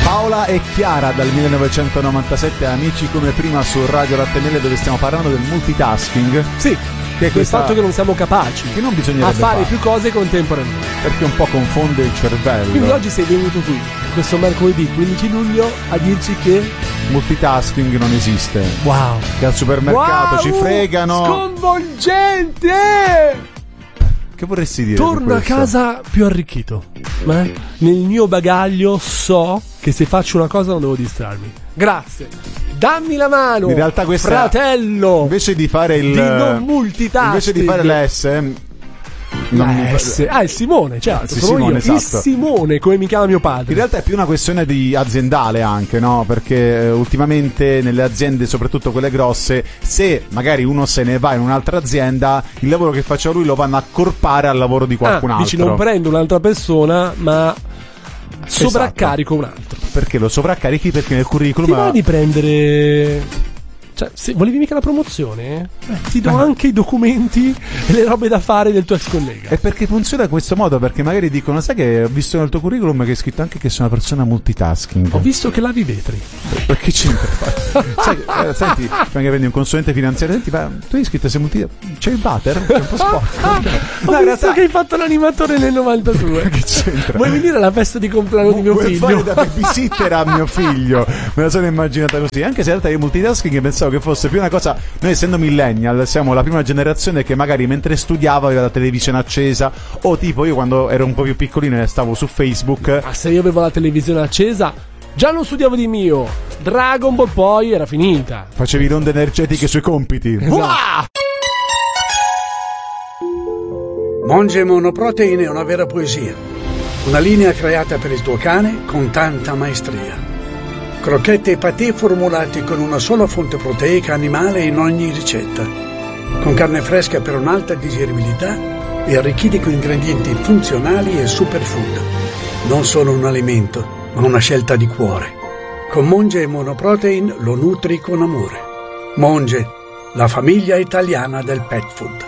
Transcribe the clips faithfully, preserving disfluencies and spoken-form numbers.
Paola e Chiara dal millenovecentonovantasette, amici come prima su Radio Latte Miele, dove stiamo parlando del multitasking. Sì, che è questa... il fatto che non siamo capaci che non bisognerebbe a fare fare. più cose contemporaneamente, perché un po' confonde il cervello. Quindi oggi sei venuto qui questo mercoledì quindici luglio a dirci che multitasking non esiste. Wow. Che al supermercato wow, ci fregano. Sconvolgente! Che vorresti dire? Torno a casa più arricchito. Eh? Nel mio bagaglio so che se faccio una cosa non devo distrarmi. Grazie. Dammi la mano. In realtà questa, fratello. Invece di fare il di non multitasking. Invece di fare l'S. Non mi... S. Ah, il Simone, certo, sì, sono Simone, io. esatto. Il Simone, come mi chiama mio padre. In realtà è più una questione di aziendale anche, no? Perché eh, ultimamente nelle aziende, soprattutto quelle grosse, se magari uno se ne va in un'altra azienda, il lavoro che faceva lui lo vanno a accorpare al lavoro di qualcun ah, altro. Dici non prendo un'altra persona, ma sovraccarico esatto. un altro. Perché lo sovraccarichi? Perché nel curriculum ti va di prendere... Cioè, se volevi mica la promozione? Eh, ti do eh. anche i documenti e le robe da fare del tuo ex collega. E perché funziona in questo modo? Perché magari dicono, sai che ho visto nel tuo curriculum che hai scritto anche che sei una persona multitasking. Ho visto che lavi i vetri. Perché c'entra? Sai, eh, senti, quando prendi un consulente finanziario, senti, ma tu hai scritto sei multitasking. C'è il water? C'è un po' sporco. Ho no, visto realtà... che hai fatto l'animatore nel novantadue. Che c'entra? Vuoi venire alla festa di compleanno di mio Vuoi figlio? fare da babysitter a mio figlio? Me la sono immaginata così. Anche se in realtà io multitasking pensavo che fosse più una cosa. Noi essendo millennial siamo la prima generazione che magari mentre studiava aveva la televisione accesa, o tipo io quando ero un po' più piccolino e stavo su Facebook. Ma se io avevo la televisione accesa già non studiavo di mio. Dragon Ball poi era finita. Facevi ronde energetiche sui compiti. Esatto. Monge Monoprotein è una vera poesia. Una linea creata per il tuo cane con tanta maestria. Crocchette e patè formulati con una sola fonte proteica animale in ogni ricetta. Con carne fresca per un'alta digeribilità e arricchiti con ingredienti funzionali e superfood. Non solo un alimento, ma una scelta di cuore. Con Monge Monoprotein lo nutri con amore. Monge, la famiglia italiana del pet food.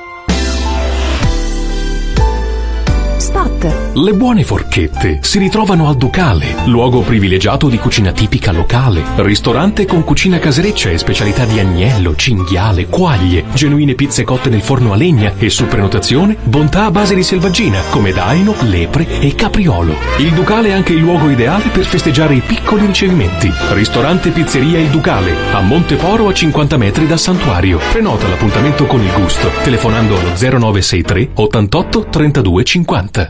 Le buone forchette si ritrovano al Ducale, luogo privilegiato di cucina tipica locale, ristorante con cucina casereccia e specialità di agnello, cinghiale, quaglie, genuine pizze cotte nel forno a legna e su prenotazione bontà a base di selvaggina come daino, lepre e capriolo. Il Ducale è anche il luogo ideale per festeggiare i piccoli ricevimenti. Ristorante Pizzeria Il Ducale, a Monteporo a cinquanta metri dal santuario. Prenota l'appuntamento con il gusto telefonando allo zero nove sei tre ottantotto trentadue cinquanta.